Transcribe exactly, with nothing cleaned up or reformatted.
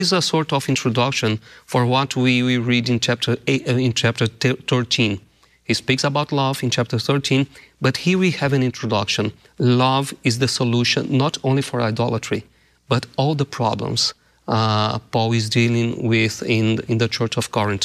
is a sort of introduction for what we, we read in chapter eight, uh, in chapter thirteen. He speaks about love in chapter thirteen, but here we have an introduction. Love is the solution not only for idolatry, but all the problems uh, Paul is dealing with in, in the church of Corinth.